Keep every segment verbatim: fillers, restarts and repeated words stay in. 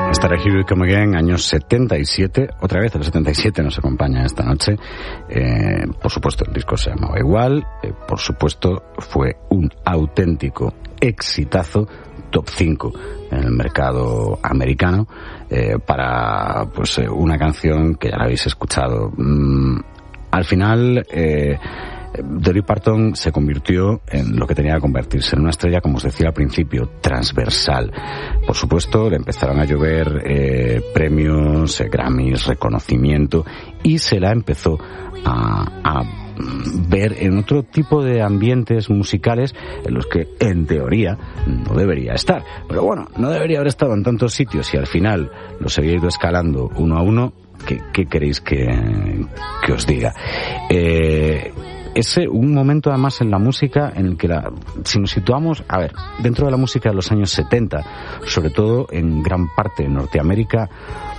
Star Here We Come Again, años setenta y siete, otra vez el setenta y siete nos acompaña esta noche. Eh, por supuesto el disco se llamaba igual, eh, por supuesto fue un auténtico exitazo, top cinco en el mercado americano, eh, para pues eh, una canción que ya la habéis escuchado. Mm, al final, eh, Dolly Parton se convirtió en lo que tenía que convertirse, en una estrella, como os decía al principio, transversal. Por supuesto, le empezaron a llover eh, premios, eh, Grammys, reconocimiento, y se la empezó a, a ver en otro tipo de ambientes musicales en los que, en teoría, no debería estar. Pero bueno, no debería haber estado en tantos sitios y al final los había ido escalando uno a uno. ¿Qué, qué queréis que, que os diga? Eh... Es un momento además en la música en el que la, si nos situamos, a ver, dentro de la música de los años setenta, sobre todo en gran parte de Norteamérica,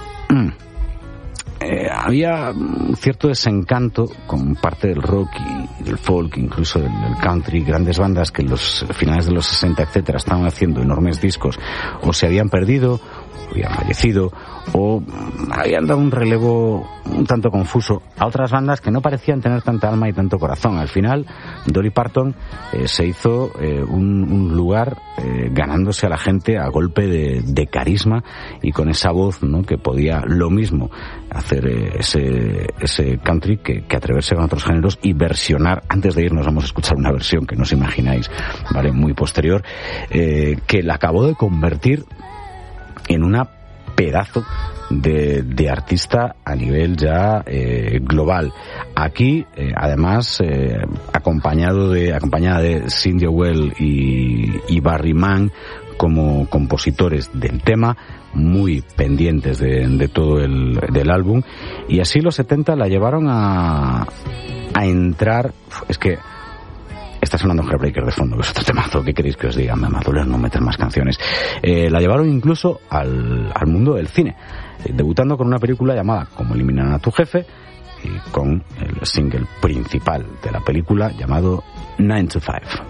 eh, había un cierto desencanto con parte del rock y del folk, incluso del, del country, grandes bandas que en los finales de los sesenta, etcétera, estaban haciendo enormes discos, o se habían perdido, o habían fallecido, o habían dado un relevo un tanto confuso a otras bandas que no parecían tener tanta alma y tanto corazón. Al final, Dolly Parton eh, se hizo eh, un, un lugar eh, ganándose a la gente a golpe de, de carisma y con esa voz, ¿no?, que podía lo mismo hacer eh, ese, ese country que, que atreverse con otros géneros y versionar. Antes de irnos vamos a escuchar una versión que no os imagináis, ¿vale?, muy posterior, eh, que la acabó de convertir en una pedazo de, de artista a nivel ya eh, global. Aquí, eh, además, eh, acompañado de, acompañada de Cindy Well y, y Barry Mann como compositores del tema, muy pendientes de, de todo el del álbum, y así los setenta la llevaron a, a entrar. Es que está sonando Heartbreaker de fondo, que es otro temazo. ¿Qué queréis que os diga? Me va a doler no meter más canciones. Eh, la llevaron incluso al, al mundo del cine, eh, debutando con una película llamada Cómo eliminar a tu jefe, y con el single principal de la película llamado nine to five.